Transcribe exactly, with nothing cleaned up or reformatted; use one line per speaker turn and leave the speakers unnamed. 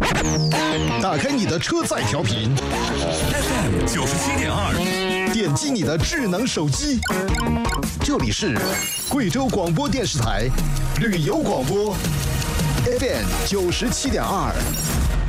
打开你的车载调频
F M 九十七点二，
点击你的智能手机，这里是贵州广播电视台旅游广播 F M 九十七点二。